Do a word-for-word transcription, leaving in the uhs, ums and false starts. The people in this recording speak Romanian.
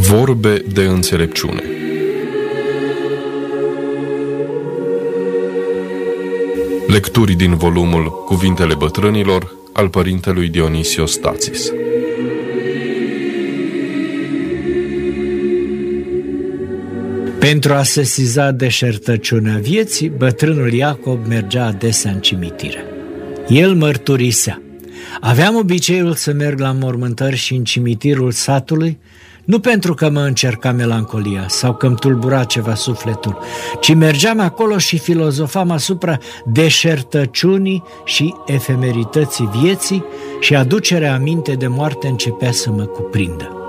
Vorbe de înțelepciune. Lecturi din volumul Cuvintele bătrânilor al părintelui Dionisios Stațis. Pentru a sesiza deșertăciunea vieții, bătrânul Iacob mergea adesea în cimitire. El mărturisea: aveam obiceiul să merg la mormântări și în cimitirul satului, nu pentru că mă încerca melancolia sau că îmi tulbura ceva sufletul, ci mergeam acolo și filozofam asupra deșertăciunii și efemerității vieții și aducerea aminte de moarte începea să mă cuprindă.